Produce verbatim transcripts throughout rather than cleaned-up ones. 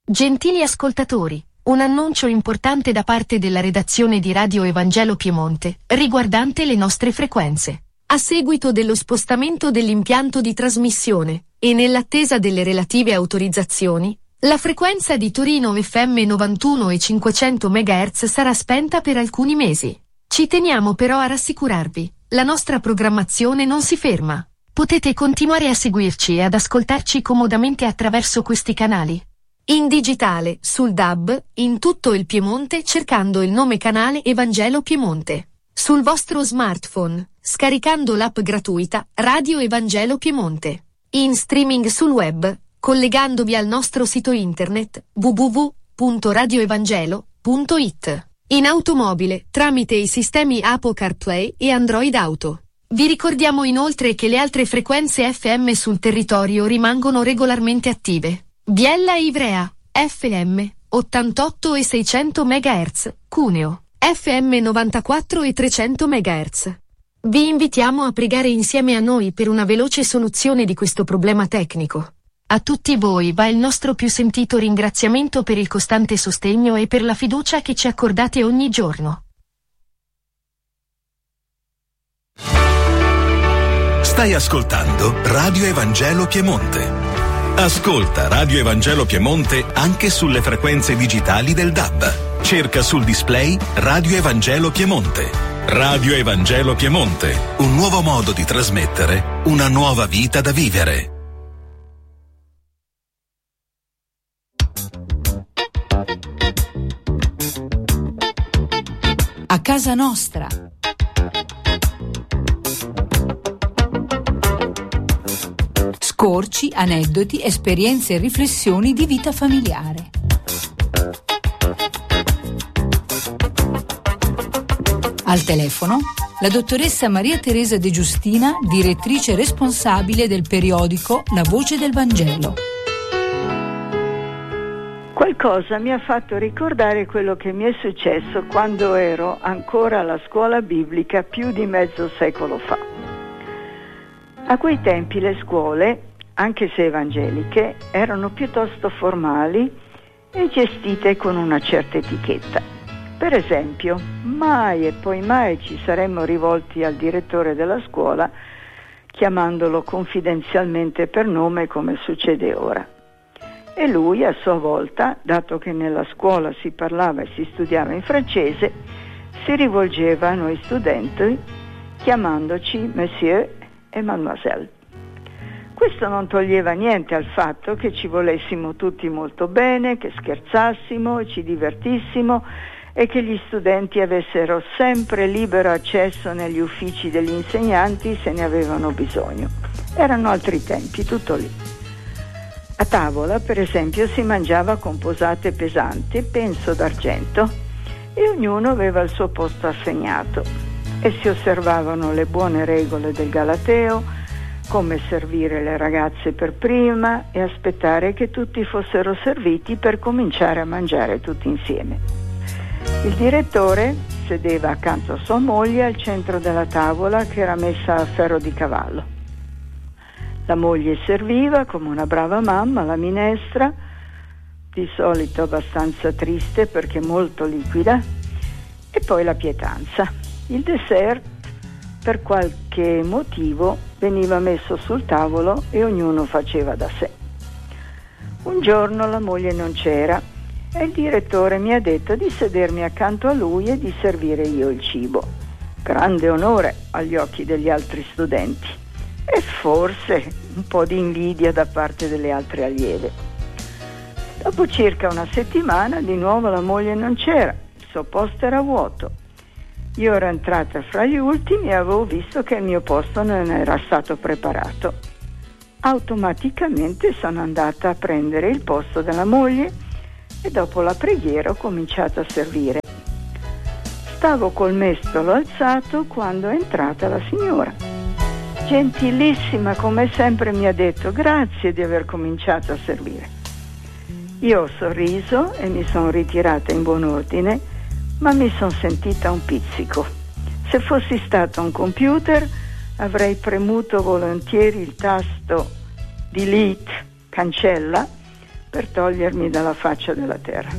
Gentili ascoltatori, un annuncio importante da parte della redazione di Radio Evangelo Piemonte, riguardante le nostre frequenze. A seguito dello spostamento dell'impianto di trasmissione, e nell'attesa delle relative autorizzazioni, la frequenza di Torino F M novantuno e cinquecento megahertz sarà spenta per alcuni mesi. Ci teniamo però a rassicurarvi, la nostra programmazione non si ferma. Potete continuare a seguirci e ad ascoltarci comodamente attraverso questi canali. In digitale, sul D A B, in tutto il Piemonte cercando il nome canale Evangelo Piemonte. Sul vostro smartphone, scaricando l'app gratuita Radio Evangelo Piemonte. In streaming sul web, collegandovi al nostro sito internet w w w punto radio evangelo punto i t. In automobile, tramite i sistemi Apple CarPlay e Android Auto. Vi ricordiamo inoltre che le altre frequenze F M sul territorio rimangono regolarmente attive. Biella e Ivrea, F M, ottantotto e seicento megahertz, Cuneo, F M novantaquattro e trecento megahertz. Vi invitiamo a pregare insieme a noi per una veloce soluzione di questo problema tecnico. A tutti voi va il nostro più sentito ringraziamento per il costante sostegno e per la fiducia che ci accordate ogni giorno. Stai ascoltando Radio Evangelo Piemonte. Ascolta Radio Evangelo Piemonte anche sulle frequenze digitali del D A B. Cerca sul display Radio Evangelo Piemonte. Radio Evangelo Piemonte, un nuovo modo di trasmettere, una nuova vita da vivere. A casa nostra. Scorci, aneddoti, esperienze e riflessioni di vita familiare. Al telefono, la dottoressa Maria Teresa De Giustina, direttrice responsabile del periodico La Voce del Vangelo. Qualcosa mi ha fatto ricordare quello che mi è successo quando ero ancora alla scuola biblica più di mezzo secolo fa. A quei tempi le scuole, anche se evangeliche, erano piuttosto formali e gestite con una certa etichetta. Per esempio, mai e poi mai ci saremmo rivolti al direttore della scuola chiamandolo confidenzialmente per nome come succede ora. E lui, a sua volta, dato che nella scuola si parlava e si studiava in francese, si rivolgeva a noi studenti chiamandoci Monsieur e Mademoiselle. Questo non toglieva niente al fatto che ci volessimo tutti molto bene, che scherzassimo e ci divertissimo e che gli studenti avessero sempre libero accesso negli uffici degli insegnanti se ne avevano bisogno. Erano altri tempi, tutto lì. A tavola, per esempio, si mangiava con posate pesanti, penso d'argento, e ognuno aveva il suo posto assegnato e si osservavano le buone regole del galateo, come servire le ragazze per prima e aspettare che tutti fossero serviti per cominciare a mangiare tutti insieme. Il direttore sedeva accanto a sua moglie al centro della tavola che era messa a ferro di cavallo. La moglie serviva come una brava mamma la minestra, di solito abbastanza triste perché molto liquida, e poi la pietanza. Il dessert, per qualche motivo, veniva messo sul tavolo e ognuno faceva da sé. Un giorno la moglie non c'era e il direttore mi ha detto di sedermi accanto a lui e di servire io il cibo. Grande onore agli occhi degli altri studenti e forse un po' di invidia da parte delle altre allieve. Dopo circa una settimana di nuovo la moglie non c'era, il suo posto era vuoto. Io ero entrata fra gli ultimi e avevo visto che il mio posto non era stato preparato. Automaticamente sono andata a prendere il posto della moglie e dopo la preghiera ho cominciato a servire. Stavo col mestolo alzato quando è entrata la signora. Gentilissima come sempre mi ha detto grazie di aver cominciato a servire. Io ho sorriso e mi sono ritirata in buon ordine, ma mi sono sentita un pizzico. Se fossi stato un computer avrei premuto volentieri il tasto delete, cancella, per togliermi dalla faccia della terra.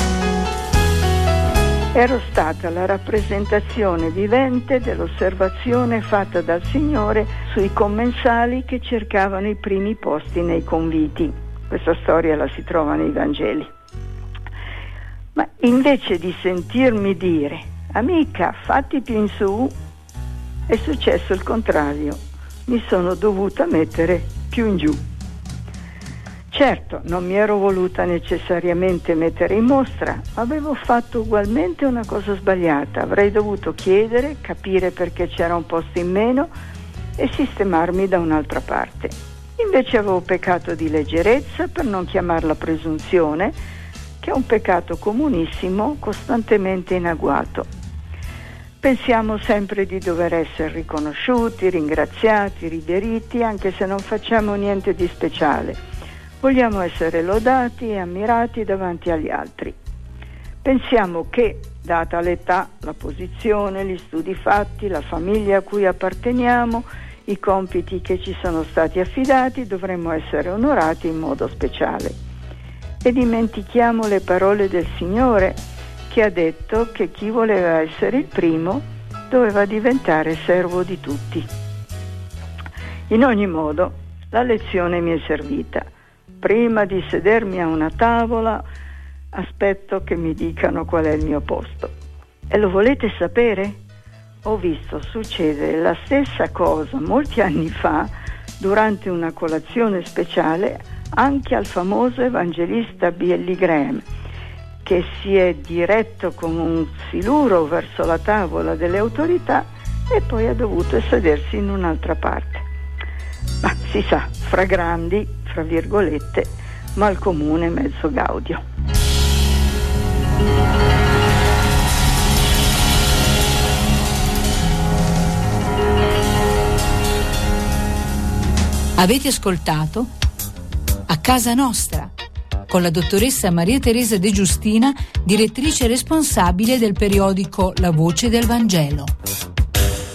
Ero stata la rappresentazione vivente dell'osservazione fatta dal Signore sui commensali che cercavano i primi posti nei conviti. Questa storia la si trova nei Vangeli. Ma invece di sentirmi dire, amica, fatti più in su, è successo il contrario. Mi sono dovuta mettere più in giù. Certo, non mi ero voluta necessariamente mettere in mostra, ma avevo fatto ugualmente una cosa sbagliata. Avrei dovuto chiedere, capire perché c'era un posto in meno e sistemarmi da un'altra parte. Invece avevo peccato di leggerezza, per non chiamarla presunzione, che è un peccato comunissimo, costantemente in agguato. Pensiamo sempre di dover essere riconosciuti, ringraziati, riveriti, anche se non facciamo niente di speciale. Vogliamo essere lodati e ammirati davanti agli altri. Pensiamo che, data l'età, la posizione, gli studi fatti, la famiglia a cui apparteniamo, i compiti che ci sono stati affidati, dovremmo essere onorati in modo speciale. E dimentichiamo le parole del Signore, che ha detto che chi voleva essere il primo doveva diventare servo di tutti. In ogni modo, la lezione mi è servita. Prima di sedermi a una tavola, aspetto che mi dicano qual è il mio posto. E lo volete sapere? Ho visto succedere la stessa cosa molti anni fa, durante una colazione speciale, anche al famoso evangelista Billy Graham, che si è diretto con un siluro verso la tavola delle autorità e poi ha dovuto sedersi in un'altra parte. Ma si sa, fra grandi, fra virgolette, ma al comune mezzo gaudio. Avete ascoltato A Casa Nostra con la dottoressa Maria Teresa De Giustina, direttrice responsabile del periodico La Voce del Vangelo.